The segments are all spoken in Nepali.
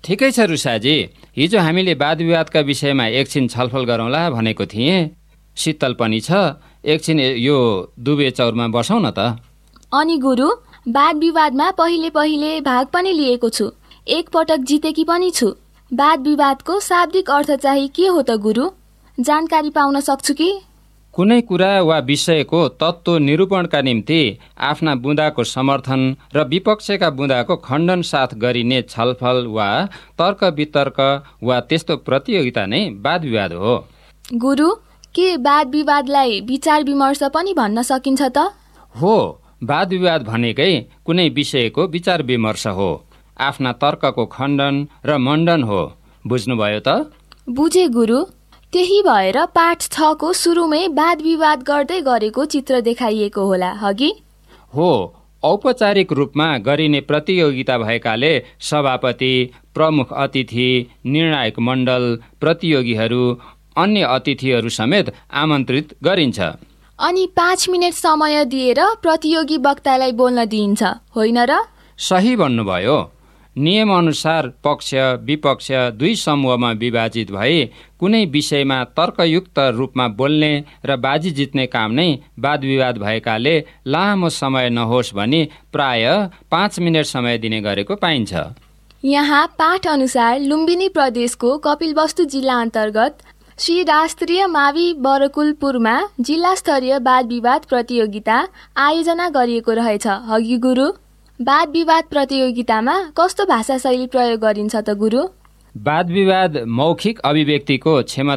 ठिकै छ रुसाजी, हिजो हामीले वाद विवादका विषयमा एकछिन छलफल गरौँला भनेको थिएँ। शीतल पनि छ, एकछिन यो दुबे चौरमा बसौँ न त। अनि गुरु, वाद विवादमा पहिले पहिले भाग पनि लिएको छु, एकपटक जितेकी पनि छु। वाद विवादको शाब्दिक अर्थ चाहिँ के हो त गुरु? जानकारी पाउन सक्छु कि? कुनै कुरा वा विषयको तत्त्व निरूपणका निम्ति आफ्ना बुँदाको समर्थन र विपक्षका बुँदाको खण्डन साथ गरिने छलफल वा तर्क वितर्क वा त्यस्तो प्रतियोगिता नै वाद विवाद हो। गुरु, के वाद विवादलाई विचार विमर्श पनि भन्न सकिन्छ त? हो, वाद विवाद भनेकै कुनै विषयको विचार विमर्श हो, आफ्ना तर्कको खण्डन र मण्डन हो। बुझ्नुभयो त? बुझे गुरु। त्यही भएर पाठ 6 को सुरुमै वाद विवाद गर्दै गरेको चित्र देखाइएको होला, हगि? हो, औपचारिक रूपमा गरिने प्रतियोगिता भएकाले सभापति, प्रमुख अतिथि, निर्णायक मण्डल, प्रतियोगीहरू, अन्य अतिथिहरू समेत आमन्त्रित गरिन्छ। अनि 5 मिनेट समय दिएर प्रतियोगी वक्तालाई बोल्न दिइन्छ, होइन र? सही भन्नुभयो। नियमअनुसार पक्ष विपक्ष दुई समूहमा विभाजित भई कुनै विषयमा तर्कयुक्त रूपमा बोल्ने र बाजी जित्ने काम नै वाद विवाद भएकाले लामो समय नहोस् भनी प्राय 5 मिनेट समय दिने गरेको पाइन्छ। यहाँ पाठ अनुसार लुम्बिनी प्रदेशको कपिलवस्तु जिल्ला अन्तर्गत श्री राष्ट्रिय मावि बरकुलपुरमा जिल्ला स्तरीय वाद विवाद प्रतियोगिता आयोजना गरिएको रहेछ, हगि गुरु? वाद विवाद प्रतियोगितामा कस्तो भाषा शैली प्रयोग गरिन्छ त गुरु? वाद विवाद मौखिक अभिव्यक्तिको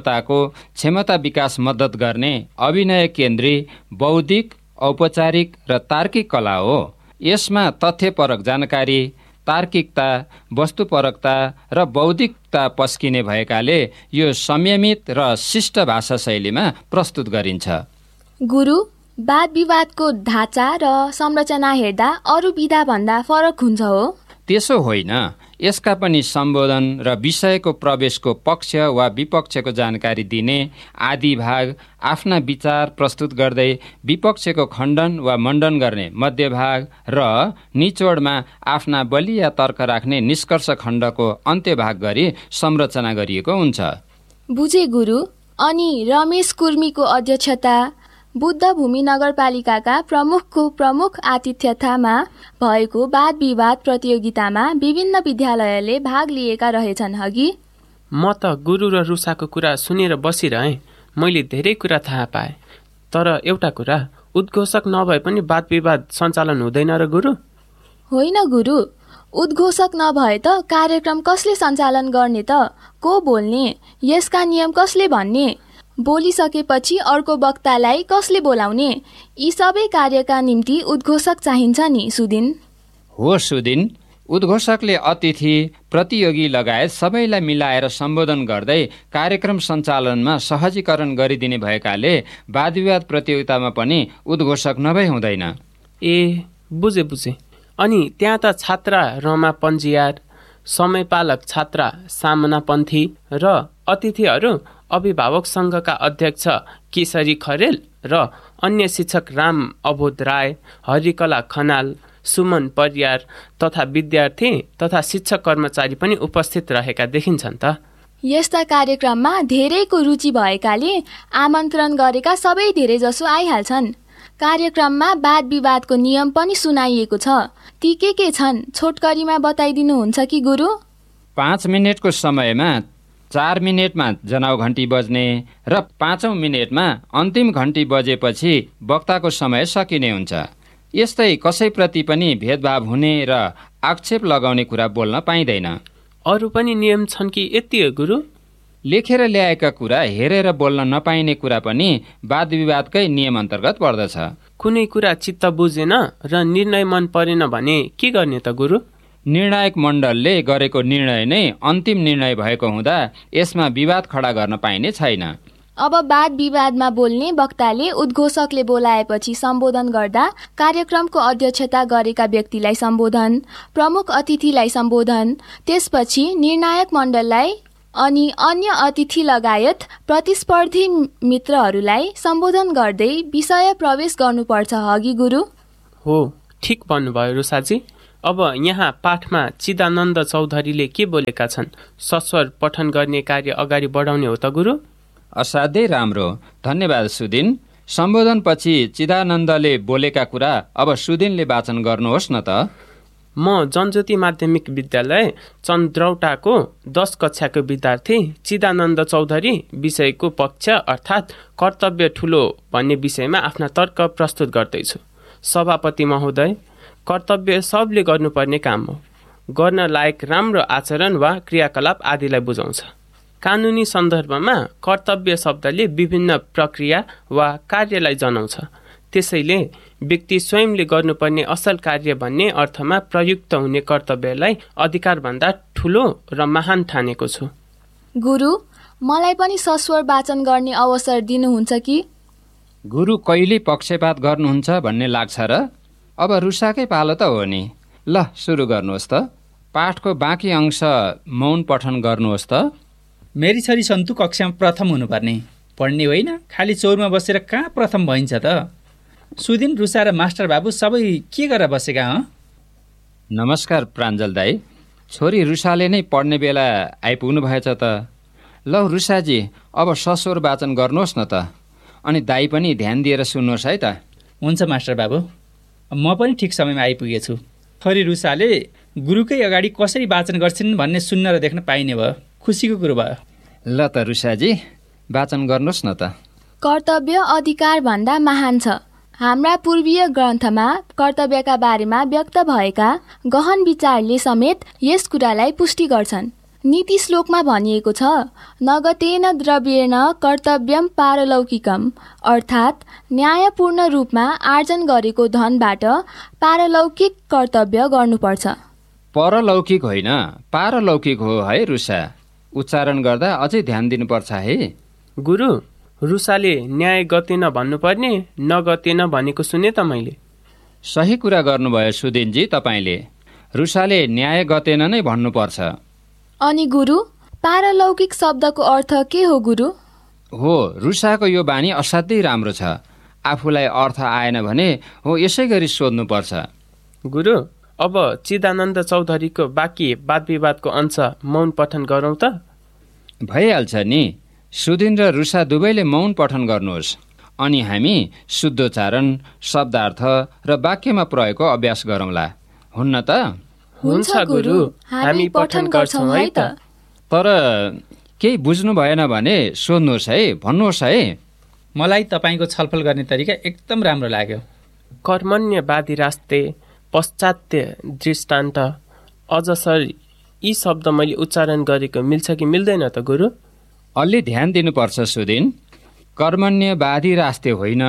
क्षमता विकास मद्दत गर्ने अभिनय केन्द्री बौद्धिक, औपचारिक र तार्किक कला हो। यसमा तथ्यपरक जानकारी, तार्किकता, वस्तुपरकता र बौद्धिकता पस्किने भएकाले यो संयमित र शिष्ट भाषा शैलीमा प्रस्तुत गरिन्छ। गुरु, वाद विवादको ढाँचा र संरचना हेर्दा अरू विधा भन्दा फरक हुन्छ हो? त्यसो होइन, यसका पनि सम्बोधन र विषयको प्रवेशको पक्ष वा विपक्षको जानकारी दिने आदि भाग, आफ्ना विचार प्रस्तुत गर्दै विपक्षको खण्डन वा मण्डन गर्ने मध्य भाग र निचोडमा आफ्ना बलिया तर्क राख्ने निष्कर्ष खण्डको अन्त्य भाग गरी संरचना गरिएको हुन्छ। बुझे गुरु। अनि रमेश कुर्मीको अध्यक्षता बुद्ध भूमि नगरपालिकाका प्रमुखको प्रमुख आतिथ्यतामा भएको वाद विवाद प्रतियोगितामा विभिन्न विद्यालयले भाग लिएका रहेछन्, हगि? म त गुरु र रुसाको कुरा सुनेर बसिरहेँ। मैले धेरै कुरा थाहा पाएँ। तर एउटा कुरा, उद्घोषक नभए पनि वाद विवाद सञ्चालन हुँदैन र गुरु? होइन गुरु, उद्घोषक नभए त कार्यक्रम कसले सञ्चालन गर्ने त? को बोल्ने? यसका नियम कसले भन्ने? बोलिसकेपछि अर्को वक्तालाई कसले बोलाउने? यी सबै कार्यका निम्ति उद्घोषक चाहिन्छ नि सुदिन? हो सुदिन, उद्घोषकले अतिथि, प्रतियोगी लगायत सबैलाई मिलाएर सम्बोधन गर्दै कार्यक्रम सञ्चालनमा सहजीकरण गरिदिने भएकाले वाद विवाद प्रतियोगितामा पनि उद्घोषक नभई हुँदैन। ए, बुझे। अनि त्यहाँ त छात्रा रमा पन्जियार, समयपालक छात्रा सामना पन्थी र अतिथिहरू अभिभावक संघका अध्यक्ष केशरी खरेल र अन्य शिक्षक राम अबोध राय, हरिकला खनाल, सुमन परियार तथा विद्यार्थी तथा शिक्षक कर्मचारी पनि उपस्थित रहेका देखिन्छन् त। यस्ता कार्यक्रममा धेरैको रुचि भएकाले आमन्त्रण गरेका सबै धेरै जसो आइहाल्छन्। कार्यक्रममा वाद विवादको नियम पनि सुनाइएको छ। ती के छन्? छोटकरीमा बताइदिनुहुन्छ कि गुरु? 5 मिनेटको समयमा 4 मिनेटमा जनाउ घण्टी बज्ने र 5औं मिनेटमा अन्तिम घण्टी बजेपछि वक्ताको समय सकिने हुन्छ। यस्तै कसैप्रति पनि भेदभाव हुने र आक्षेप लगाउने कुरा बोल्न पाइँदैन। अरू पनि नियम छन् कि यति हो गुरु? लेखेर ल्याएका कुरा हेरेर बोल्न नपाइने कुरा पनि वाद विवादकै नियम अन्तर्गत पर्दछ। कुनै कुरा चित्त बुझेन र निर्णय मन परेन भने के गर्ने त गुरु? निर्णायक मण्डलले गरेको निर्णय नै अन्तिम निर्णय भएको हुँदा यसमा विवाद खडा गर्न पाइने छैन। अब वाद विवादमा बोल्ने वक्ताले उद्घोषकले बोलाएपछि सम्बोधन गर्दा कार्यक्रमको अध्यक्षता गरेका व्यक्तिलाई सम्बोधन, प्रमुख अतिथिलाई सम्बोधन, त्यसपछि निर्णायक मण्डललाई अनि अन्य अतिथि लगायत प्रतिस्पर्धी मित्रहरूलाई सम्बोधन गर्दै विषय प्रवेश गर्नुपर्छ, हगि गुरु? हो, ठिक भन्नुभयो रुसाजी। अब यहाँ पाठमा चिदानन्द चौधरीले के बोलेका छन्? सस्वर पठन गर्ने कार्य अगाडि बढाउने हो त गुरु? असाध्यै राम्रो, धन्यवाद सुदिन। सम्बोधनपछि चिदानन्दले बोलेका कुरा अब सुदिनले वाचन गर्नुहोस् न त। म जनज्योति माध्यमिक विद्यालय चन्द्रौटाको 10 कक्षाको विद्यार्थी चिदानन्द चौधरी विषयको पक्ष अर्थात् कर्तव्य ठुलो भन्ने विषयमा आफ्ना तर्क प्रस्तुत गर्दैछु। सभापति महोदय, कर्तव्य सबले गर्नुपर्ने काम हो। गर्न लायक राम्रो आचरण वा क्रियाकलाप आदिलाई बुझाउँछ। कानुनी सन्दर्भमा कर्तव्य शब्दले विभिन्न प्रक्रिया वा कार्यलाई जनाउँछ। त्यसैले व्यक्ति स्वयंले गर्नुपर्ने असल कार्य भन्ने अर्थमा प्रयुक्त हुने कर्तव्यलाई अधिकारभन्दा ठुलो र महान ठानेको छु। गुरु, मलाई पनि सस्वर वाचन गर्ने अवसर दिनुहुन्छ कि? गुरु कहिले पक्षपात गर्नुहुन्छ भन्ने लाग्छ र? अब रुसाकै पालो त हो नि। ल सुरु गर्नुहोस् त। पाठको बाँकी अंश मौन पठन गर्नुहोस् त। मेरी छोरी सन्तु कक्षामा प्रथम हुनुपर्ने, पढ्ने होइन, खालि चौरमा बसेर कहाँ प्रथम भइन्छ त? सुदिन, रुसा र मास्टर बाबु सबै के गरेर बसेका हँ? नमस्कार प्राञ्जल दाई। छोरी रुसाले नै पढ्ने बेला आइपुग्नु भएछ त। ल रुसाजी, अब सस्वर वाचन गर्नुहोस् न त। अनि दाई पनि ध्यान दिएर सुन्नुहोस् है त। हुन्छ मास्टर बाबु, म पनि ठिक समयमा आइपुगेछु। छोरी रुसाले गुरुकै अगाडि कसरी वाचन गर्छिन् भन्ने सुन्न र देख्न पाइने भयो। खुसीको कुरो भयो। ल त रुसाजी, वाचन गर्नुहोस् न त। कर्तव्य अधिकार भन्दा महान छ। हाम्रा पूर्वीय ग्रन्थमा कर्तव्यका बारेमा व्यक्त भएका गहन विचारले समेत यस कुरालाई पुष्टि गर्छन्। नीति श्लोकमा भनिएको छ, नगतेन द्रव्येण कर्तव्यम पारलौकिकम, अर्थात् न्यायपूर्ण रूपमा आर्जन गरेको धनबाट पारलौकिक कर्तव्य गर्नुपर्छ। परलौकिक होइन, पारलौकिक हो है रुसा। उच्चारण गर्दा अझै ध्यान दिनुपर्छ है। गुरु, रुसाले न्याय गतेन भन्नुपर्ने नगतेन भनेको सुने त मैले। सही कुरा गर्नुभयो सुदिनजी तपाईँले। रुसाले न्याय गतेन नै भन्नुपर्छ। अनि गुरु, पारलौकिक शब्दको अर्थ के हो गुरु? हो, रुसाको यो बानी असाध्यै राम्रो छ। आफूलाई अर्थ आएन भने हो यसै गरी सोध्नुपर्छ। गुरु, अब चिदानन्द चौधरीको बाँकी वाद विवादको अंश मौन पठन गरौँ त? भइहाल्छ नि। सुदिन र रुसा दुवैले मौन पठन गर्नुहोस्। अनि हामी शुद्धोच्चारण, शब्दार्थ र वाक्यमा प्रयोगको अभ्यास गरौँला, हुन्न त? हुन्छ गुरु, हामी पठन गर्छौँ है त। तर केही बुझ्नु भएन भने सोध्नुहोस् है, भन्नुहोस् है। मलाई तपाईँको छलफल गर्ने तरिका एकदम राम्रो लाग्यो। कर्मण्यवादिरास्ते, पश्चात्य दृष्टान्त, अजसर, यी शब्द मैले उच्चारण गरेको मिल्छ कि मिल्दैन त गुरु? अलि ध्यान दिनुपर्छ सुदिन। कर्मण्यवादी रास्ते होइन,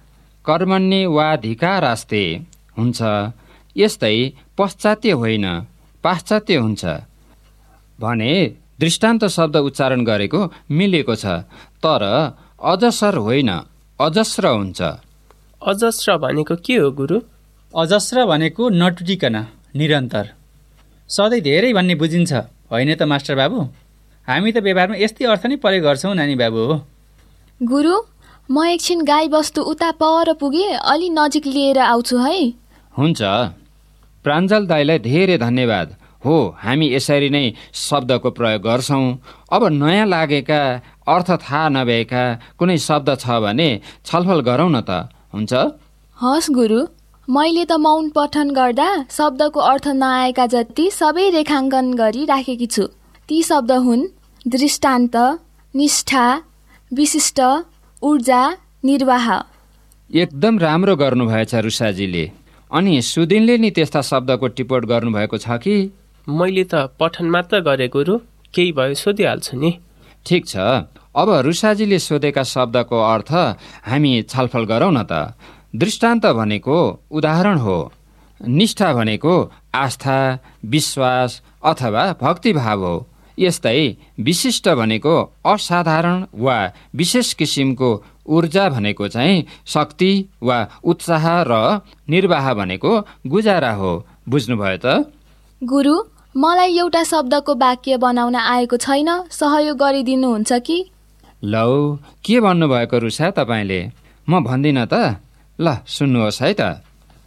कर्मण्यवाधिकारास्ते हुन्छ। यस्तै पश्चात्य होइन, पाश्चात्य हुन्छ भने दृष्टान्त शब्द उच्चारण गरेको मिलेको छ। तर अजसर होइन, अजस्र हुन्छ। अजस्र भनेको के हो गुरु? अजस्र भनेको नटुटिकन, निरन्तर, सधैँ धेरै भन्ने बुझिन्छ, होइन त मास्टर बाबु? हामी त व्यवहारमा यस्तै अर्थ नै प्रयोग गर्छौँ नानी बाबु। गुरु, म एकछिन गाई बस्तु उता पर पुगे, अलि नजिक लिएर आउँछु है। हुन्छ। प्राञ्जल दाईलाई धेरै धन्यवाद। हो, हामी यसरी नै शब्दको प्रयोग गर्छौँ। अब नयाँ लागेका, अर्थ थाहा नभएका कुनै शब्द छ भने छलफल गरौँ न त, हुन्छ? हस् गुरु, मैले त मौन पठन गर्दा शब्दको अर्थ नआएका जति सबै रेखाङ्कन गरी राखेकी छु। ती शब्द हुन् दृष्टान्त, निष्ठा, विशिष्ट, ऊर्जा, निर्वाह। एकदम राम्रो गर्नुभएछ रुसाजीले। अनि सुदिनले नि त्यस्ता शब्दको टिपोट गर्नुभएको छ कि? मैले त पठन मात्र गरे गुरु, केही भयो सोधिहाल्छु नि। ठिक छ। अब रुसाजीले सोधेका शब्दको अर्थ हामी छलफल गरौँ न त। दृष्टान्त भनेको उदाहरण हो। निष्ठा भनेको आस्था, विश्वास अथवा भक्तिभाव हो। यस्तै विशिष्ट भनेको असाधारण वा विशेष किसिमको, ऊर्जा भनेको चाहिँ शक्ति वा उत्साह र निर्वाह भनेको गुजारा हो। बुझ्नुभयो त? गुरु, मलाई एउटा शब्दको वाक्य बनाउन आएको छैन, सहयोग गरिदिनुहुन्छ कि? लौ, के भन्नुभएको रुसा तपाईँले? म भन्दिनँ त? ल सुन्नुहोस् है त।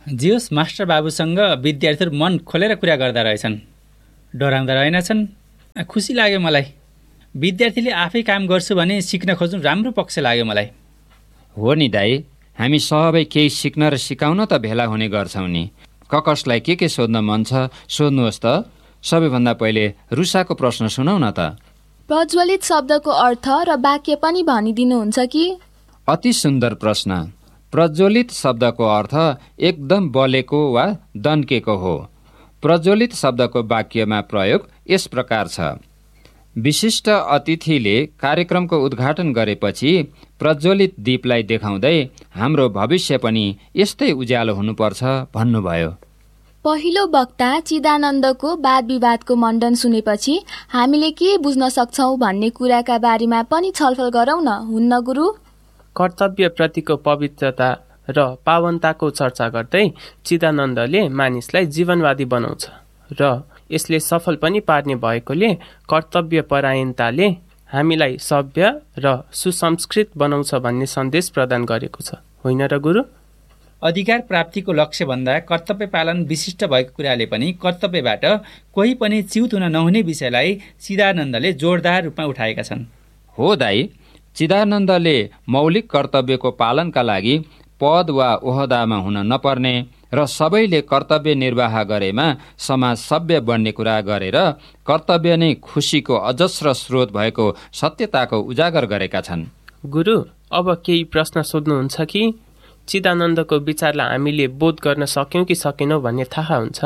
जियोस्, मास्टर बाबुसँग विद्यार्थीहरू मन खोलेर कुरा गर्दा रहेछन्, डराउँदा रहेनछन्। खुसी लाग्यो मलाई। विद्यार्थीले आफै काम गर्छु भने सिक्न खोज्नु राम्रो पक्ष लाग्यो मलाई। हो नि दाई, हामी सबै केही सिक्न र सिकाउन त भेला हुने गर्छौँ नि। कसलाई के सोध्न मन छ सोध्नुहोस् त। सबैभन्दा पहिले रुसाको प्रश्न सुनौ न त। प्रज्वलित शब्दको अर्थ र वाक्य पनि भनिदिनुहुन्छ कि? अति सुन्दर प्रश्न। प्रज्वलित शब्दको अर्थ एकदम बलेको वा दन्केको हो। प्रज्वलित शब्दको वाक्यमा प्रयोग यस प्रकार छ। विशिष्ट अतिथिले कार्यक्रमको उद्घाटन गरेपछि प्रज्वलित दीपलाई देखाउँदै हाम्रो भविष्य पनि यस्तै उज्यालो हुनुपर्छ भन्नुभयो। पहिलो वक्ता चिदानन्दको वाद विवादको मण्डन सुनेपछि हामीले के बुझ्न सक्छौँ भन्ने कुराका बारेमा पनि छलफल गरौँ न, हुन्न गुरु? कर्तव्यप्रतिको पवित्रता र पावनताको चर्चा गर्दै चिदानन्दले मानिसलाई जीवनवादी बनाउँछ र यसले सफल पनि पार्ने भएकोले कर्तव्यपरायणताले हामीलाई सभ्य र सुसंस्कृत बनाउँछ भन्ने सन्देश प्रदान गरेको छ, होइन र गुरु? अधिकार प्राप्तिको लक्ष्यभन्दा कर्तव्य पालन विशिष्ट भएको कुराले पनि कर्तव्यबाट कोही पनि च्युत हुन नहुने विषयलाई चिदानन्दले जोरदार रूपमा उठाएका छन्। हो दाई, चिदानन्दले मौलिक कर्तव्यको पालनका लागि पद वा ओहदामा हुन नपर्ने र सबैले कर्तव्य निर्वाह गरेमा समाज सभ्य बन्ने कुरा गरेर कर्तव्य नै खुसीको अजस्र स्रोत भएको सत्यताको उजागर गरेका छन्। गुरु, अब केही प्रश्न सोध्नुहुन्छ कि? चिदानन्दको विचारलाई हामीले बोध गर्न सक्यौँ कि सकेनौँ भन्ने थाहा हुन्छ।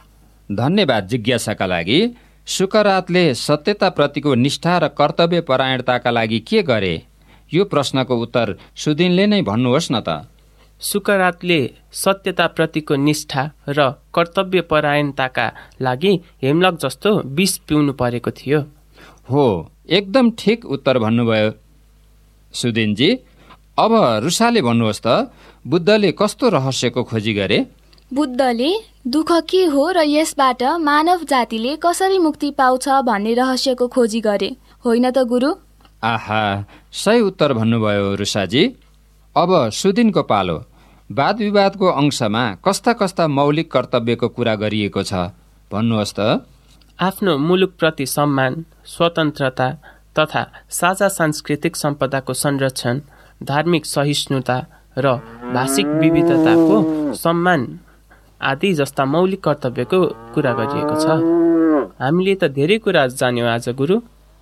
धन्यवाद जिज्ञासाका लागि। सुकरातले सत्यताप्रतिको निष्ठा र कर्तव्य परायणताका लागि के गरे? यो प्रश्नको उत्तर सुदिनले नै भन्नुहोस् न त। सुकरातले सत्यताप्रतिको निष्ठा र कर्तव्य परायणताका लागि हेमलक जस्तो विष पिउनु परेको थियो। हो, एकदम ठिक उत्तर भन्नुभयो सुदिनजी। अब रुसाले भन्नुहोस् त, बुद्धले कस्तो रहस्यको खोजी गरे? बुद्धले दुःख के हो र यसबाट मानव जातिले कसरी मुक्ति पाउँछ भन्ने रहस्यको खोजी गरे, होइन त गुरु? आहा, सही उत्तर भन्नुभयो रुसाजी। अब सुदिनको पालो। वाद विवादको अंशमा कस्ता कस्ता मौलिक कर्तव्यको कुरा गरिएको छ भन्नुहोस् त। आफ्नो मुलुकप्रति सम्मान, स्वतन्त्रता तथा साझा सांस्कृतिक सम्पदाको संरक्षण, धार्मिक सहिष्णुता र भाषिक विविधताको सम्मान आदि जस्ता मौलिक कर्तव्यको कुरा गरिएको छ। हामीले त धेरै कुरा जान्यौँ आज गुरु।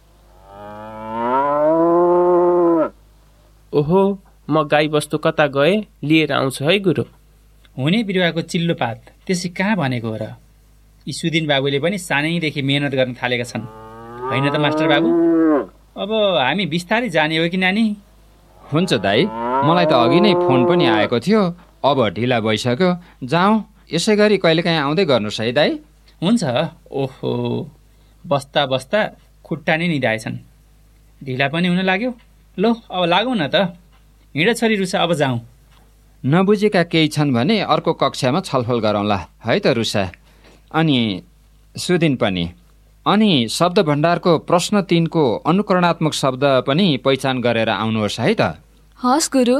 ओहो, म गाई बस्तु कता गए लिएर आउँछु है गुरु। हुने बिरुवाको चिल्लो पात त्यसै कहाँ भनेको हो र? यी सुदिन बाबुले पनि सानैदेखि मेहनत गर्न थालेका छन्, होइन त मास्टर बाबु? अब हामी बिस्तारै जाने हो कि नानी? हुन्छ दाई, मलाई त अघि नै फोन पनि आएको थियो। अब ढिला भइसक्यो, जाउँ। यसै गरी कहिलेकाहीँ आउँदै गर्नुहोस् है दाई। हुन्छ। ओहो, बस्दा बस्दा खुट्टा नै निदाएछन्, ढिला पनि हुन लाग्यो। लो, अब लागौँ न त। हिँड छोरी रुसा, अब जाउँ। नबुझेका केही छन् भने अर्को कक्षामा छलफल गरौँला है त रुसा। अनि सुदिन पनि। अनि शब्द भण्डारको प्रश्न 3 को अनुकरणात्मक शब्द पनि पहिचान गरेर आउनुहोस् है त। हस् गुरु।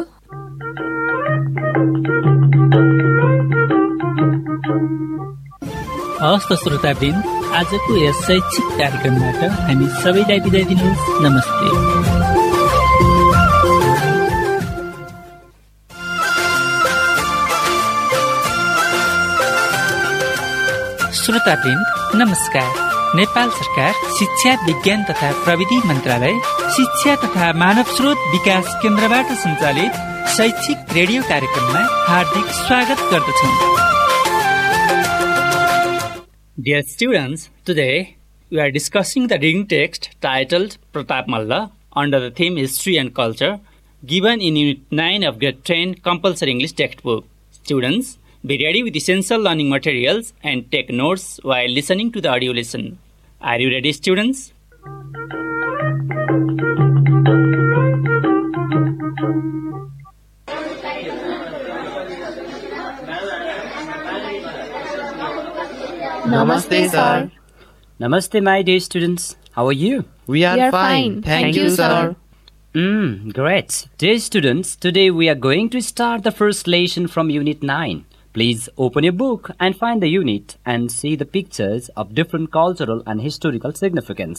हस् त श्रोतावृन्द, आजको यस शैक्षिक कार्यक्रमबाट हामी सबैलाई बिदा दिनुहोस्। नमस्ते। श्रोतावृन्द नमस्कार। नेपाल सरकार शिक्षा विज्ञान तथा प्रविधि मन्त्रालय शिक्षा तथा मानव स्रोत विकास केन्द्रबाट सञ्चालित शैक्षिक रेडियो कार्यक्रममा हार्दिक स्वागत गर्दछौँ। Dear students, today we are discussing the reading text titled Pratap Malla under the theme History and Culture, given in Unit 9 of Grade 10 Compulsory English Textbook. Students, be ready with essential learning materials and take notes while listening to the audio lesson. Are you ready, students? Namaste, sir. Namaste, my dear students. How are you? We are fine. Thank you, sir. Great. Dear students, today we are going to start the first lesson from Unit 9, Please open your book and find the unit and see the pictures of different cultural and historical significance.